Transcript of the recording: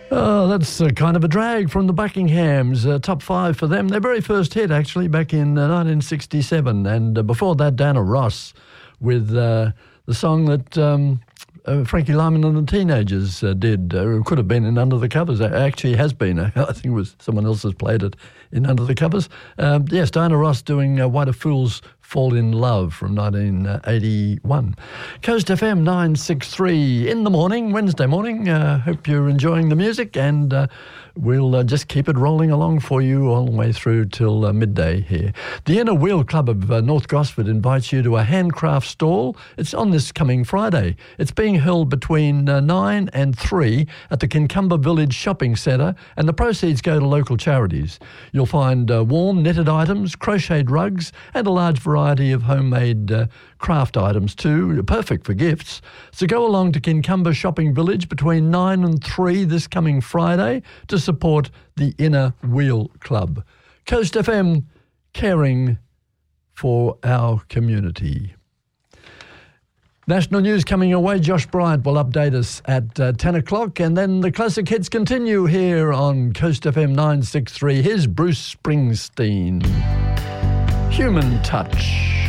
Oh, that's kind of a drag from the Buckinghams. Top 5 for them. Their very first hit, actually, back in 1967. And before that, Diana Ross with the song that Frankie Lyman and the Teenagers did. Could have been in Under the Covers. It actually has been. I think it was someone else has played it in Under the Covers. Yes, Diana Ross doing Why Do Fools Fall in Love from 1981. Coast FM 963 in the morning, Wednesday morning. Hope you're enjoying the music, and we'll just keep it rolling along for you all the way through till midday here. The Inner Wheel Club of North Gosford invites you to a handcraft stall. It's on this coming Friday. It's being held between 9 and 3 at the Kincumber Village Shopping Centre, and the proceeds go to local charities. You'll find warm knitted items, crocheted rugs, and a large variety of homemade craft items too, perfect for gifts. So go along to Kincumber Shopping Village between 9 and 3 this coming Friday to support the Inner Wheel Club. Coast FM, caring for our community. National news coming your way. Josh Bryant will update us at 10 o'clock, and then the classic hits continue here on Coast FM 963. Here's Bruce Springsteen. Human Touch.